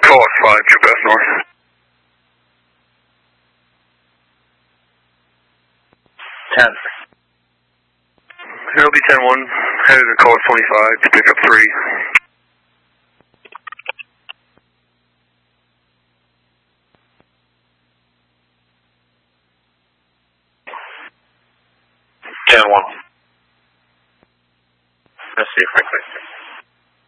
Hawk 5, true path north. 10. It'll be 10-1, headed to Hawk 25 to pick up 3. 10-1. Let's see if I click.